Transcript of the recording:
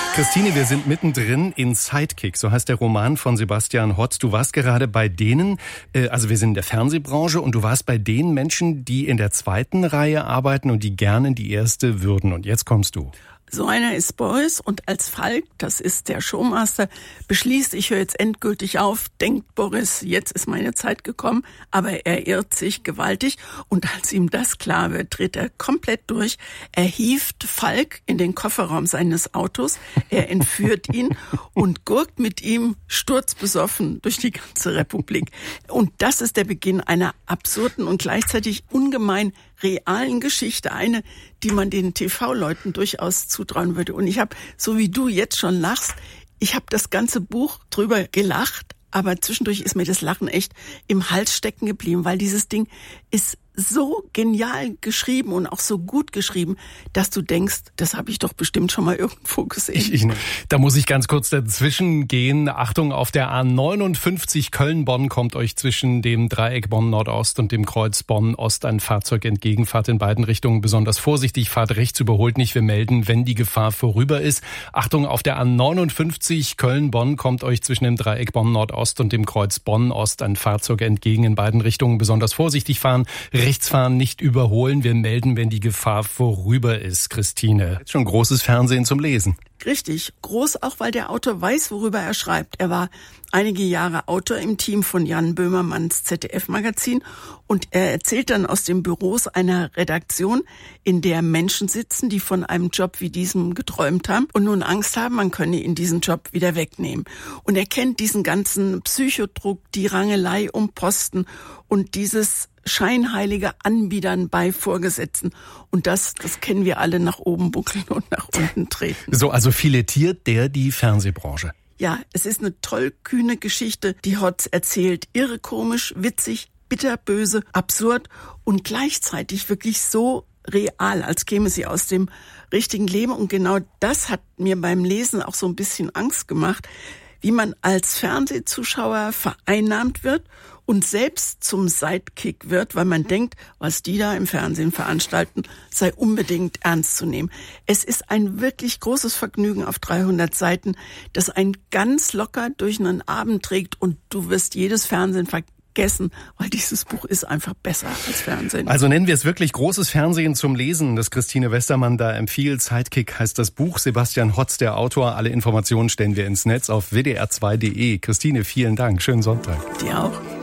Christine, wir sind mittendrin in Sidekick, so heißt der Roman von Sebastian Hotz. Du warst gerade bei denen, also wir sind in der Fernsehbranche, und du warst bei den Menschen, die in der zweiten Reihe arbeiten und die gerne in die erste würden. Und jetzt kommst du. So einer ist Boris, und als Falk, das ist der Showmaster, beschließt, ich höre jetzt endgültig auf, denkt Boris, jetzt ist meine Zeit gekommen, aber er irrt sich gewaltig, und als ihm das klar wird, dreht er komplett durch. Er hieft Falk in den Kofferraum seines Autos, er entführt ihn und gurkt mit ihm sturzbesoffen durch die ganze Republik. Und das ist der Beginn einer absurden und gleichzeitig ungemein realen Geschichte, eine, die man den TV-Leuten durchaus zutrauen würde. Und ich habe, so wie du jetzt schon lachst, ich habe das ganze Buch drüber gelacht, aber zwischendurch ist mir das Lachen echt im Hals stecken geblieben, weil dieses Ding ist so genial geschrieben und auch so gut geschrieben, dass du denkst, das habe ich doch bestimmt schon mal irgendwo gesehen. Da muss ich ganz kurz dazwischen gehen. Achtung, auf der A59 Köln-Bonn kommt euch zwischen dem Dreieck Bonn-Nordost und dem Kreuz Bonn-Ost ein Fahrzeug entgegen. Fahrt in beiden Richtungen besonders vorsichtig, fahrt rechts, überholt nicht. Wir melden, wenn die Gefahr vorüber ist. Achtung, auf der A59 Köln-Bonn kommt euch zwischen dem Dreieck Bonn-Nordost und dem Kreuz Bonn-Ost ein Fahrzeug entgegen. In beiden Richtungen besonders vorsichtig fahren. Rechts fahren, nicht überholen. Wir melden, wenn die Gefahr vorüber ist. Christine, jetzt schon großes Fernsehen zum Lesen. Richtig, groß auch, weil der Autor weiß, worüber er schreibt. Er war einige Jahre Autor im Team von Jan Böhmermanns ZDF-Magazin, und er erzählt dann aus den Büros einer Redaktion, in der Menschen sitzen, die von einem Job wie diesem geträumt haben und nun Angst haben, man könne ihnen diesen Job wieder wegnehmen. Und er kennt diesen ganzen Psychodruck, die Rangelei um Posten und dieses scheinheilige Anbiedern bei Vorgesetzten. Und das kennen wir alle, nach oben buckeln und nach unten treten. So, also filetiert der die Fernsehbranche. Ja, es ist eine tollkühne Geschichte, die Hotz erzählt. Irre, komisch, witzig, bitterböse, absurd und gleichzeitig wirklich so real, als käme sie aus dem richtigen Leben. Und genau das hat mir beim Lesen auch so ein bisschen Angst gemacht, wie man als Fernsehzuschauer vereinnahmt wird und selbst zum Sidekick wird, weil man denkt, was die da im Fernsehen veranstalten, sei unbedingt ernst zu nehmen. Es ist ein wirklich großes Vergnügen auf 300 Seiten, das einen ganz locker durch einen Abend trägt, und du wirst jedes Fernsehen vergessen, weil dieses Buch ist einfach besser als Fernsehen. Also nennen wir es wirklich großes Fernsehen zum Lesen, das Christine Westermann da empfiehlt. Sidekick heißt das Buch. Sebastian Hotz, der Autor. Alle Informationen stellen wir ins Netz auf wdr2.de. Christine, vielen Dank. Schönen Sonntag. Dir auch.